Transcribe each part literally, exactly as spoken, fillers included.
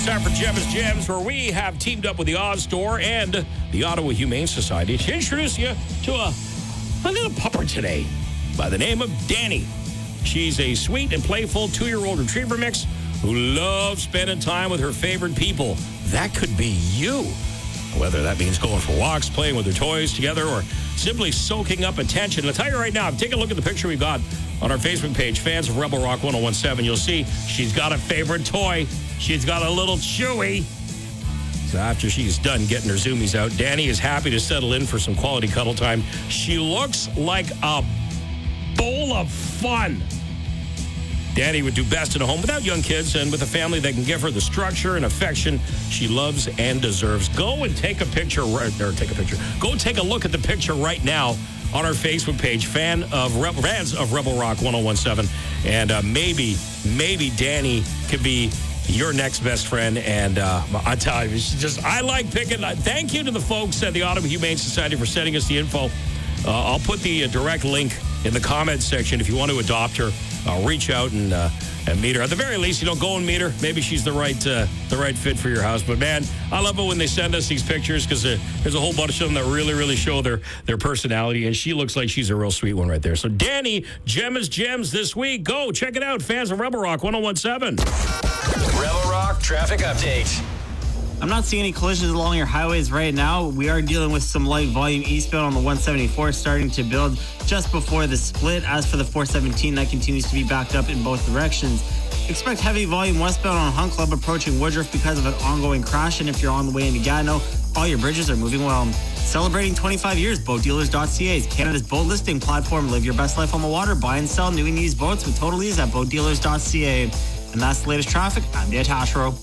Time for Gemma's Gems, where we have teamed up with the Oz Store and the Ottawa Humane Society to introduce you to a, a little pupper today by the name of Danny. She's a sweet and playful two-year-old retriever mix who loves spending time with her favorite people. That could be you. Whether that means going for walks, playing with her toys together, or simply soaking up attention. I'll tell you right now, take a look at the picture we got on our Facebook page, fans of Rebel Rock ten seventeen. You'll see she's got a favorite toy. She's got a little Chewy. So after she's done getting her zoomies out, Danny is happy to settle in for some quality cuddle time. She looks like a bowl of fun. Danny would do best in a home without young kids and with a family that can give her the structure and affection she loves and deserves. Go and take a picture, or take a picture. Go take a look at the picture right now on our Facebook page, fan of Rebel, fans of Rebel Rock ten seventeen. And uh, maybe, maybe Danny could be your next best friend. And uh, I tell you, she just, I like picking. Thank you to the folks at the Ottawa Humane Society for sending us the info. Uh, I'll put the uh, direct link in the comments section if you want to adopt her. Uh, reach out and uh, and meet her. At the very least, you know, go and meet her. Maybe she's the right uh, the right fit for your house. But man, I love it when they send us these pictures because uh, there's a whole bunch of them that really, really show their their personality. And she looks like she's a real sweet one right there. So Danny, Gemma's Gems this week. Go check it out, fans of Rebel Rock ten seventeen. Rebel Rock traffic update. I'm not seeing any collisions along your highways right now. We are dealing with some light volume eastbound on the one seventy-four starting to build just before the split. As for the four seventeen, that continues to be backed up in both directions. Expect heavy volume westbound on Hunt Club approaching Woodruff because of an ongoing crash. And if you're on the way into Gatineau, all your bridges are moving well. Celebrating twenty-five years, boat dealers dot c a is Canada's boat listing platform. Live your best life on the water. Buy and sell new and used boats with total ease at boat dealers dot c a. And that's the latest traffic. I'm Dave Tashro.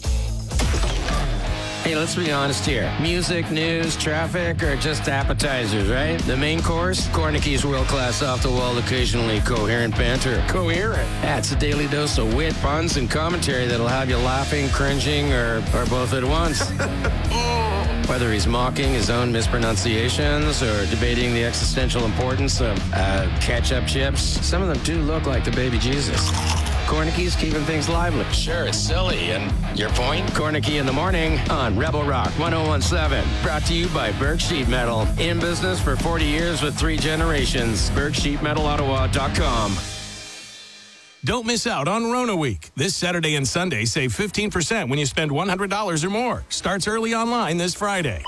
Hey, let's be honest here. Music, news, traffic are just appetizers, right? The main course? Cornicky's world-class, off-the-wall, occasionally coherent banter. Coherent? That's a daily dose of wit, puns, and commentary that'll have you laughing, cringing, or, or both at once. Whether he's mocking his own mispronunciations or debating the existential importance of uh, ketchup chips, some of them do look like the baby Jesus. Cornicky's keeping things lively. Sure, it's silly. And your point? Cornicky in the morning on Rebel Rock ten seventeen. Brought to you by Berg Sheet Metal. In business for forty years with three generations. berg sheet metal ottawa dot com. Don't miss out on Rona Week. This Saturday and Sunday, save fifteen percent when you spend one hundred dollars or more. Starts early online this Friday.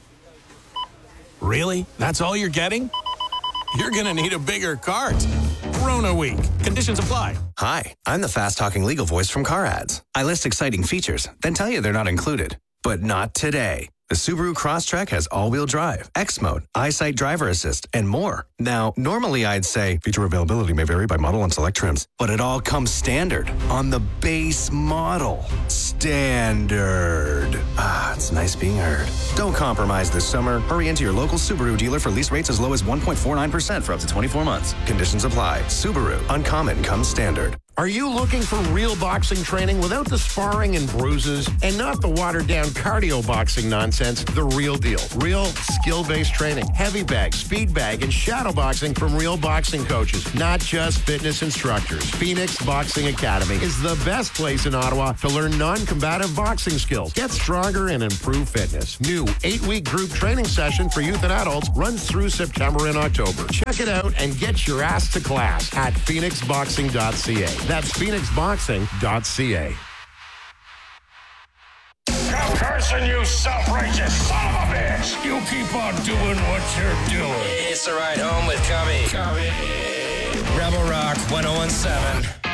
Really? That's all you're getting? You're going to need a bigger cart. Rona Week. Conditions apply. Hi, I'm the fast-talking legal voice from Car Ads. I list exciting features, then tell you they're not included. But not today. The Subaru Crosstrek has all-wheel drive, X Mode, EyeSight driver assist, and more. Now, normally I'd say feature availability may vary by model and select trims, but it all comes standard on the base model. Standard. Ah, it's nice being heard. Don't compromise this summer. Hurry into your local Subaru dealer for lease rates as low as one point four nine percent for up to twenty-four months. Conditions apply. Subaru. Uncommon comes standard. Are you looking for real boxing training without the sparring and bruises and not the watered-down cardio boxing nonsense? The real deal. Real skill-based training. Heavy bag, speed bag, and shadow boxing from real boxing coaches, not just fitness instructors. Phoenix Boxing Academy is the best place in Ottawa to learn non-combative boxing skills, get stronger, and improve fitness. New eight-week group training session for youth and adults runs through September and October. Check it out and get your ass to class at phoenix boxing dot c a. That's phoenix boxing dot c a. Now, Carson, you self-righteous son of a bitch! You keep on doing what you're doing. It's the ride home with Cubby. Cubby. Rebel Rock ten seventeen.